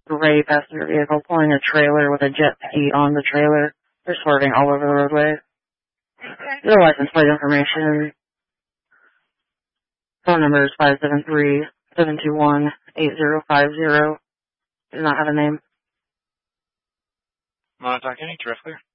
gray passenger vehicle pulling a trailer with a jet ski on the trailer. They're swerving all over the roadway. Their license plate information. Phone number is 573-721-8050. Does not have a name. Montauk County, direct clear.